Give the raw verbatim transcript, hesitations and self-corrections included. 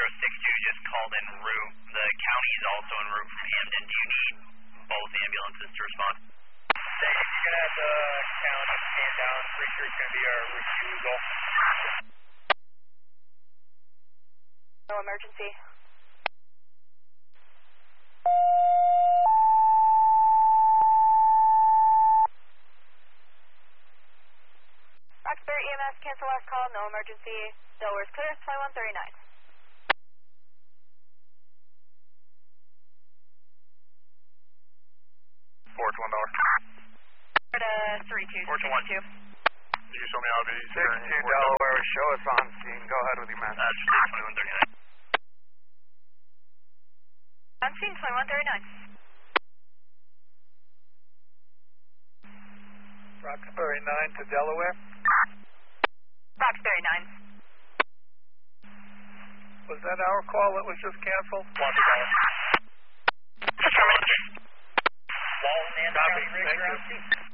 zero six two just called en route. The county is also en route from Hamden. Do you need both ambulances to respond? Thank you. You're going to have the county stand down. Pretty sure it's going to be our refusal. No emergency. Roxbury E M S, cancel last call, no emergency. Delaware's clear, twenty-one thirty-nine. four to one dollar. three two four to one. Can you show me how to six two Delaware, show us on scene. Go ahead with your message. Uh, just twenty-one thirty-nine. On scene, twenty-one thirty-nine. Roxbury nine to Delaware. Roxbury nine. Was that our call that was just canceled? One dollar. Affirmative. Walton and Copy. Thank you.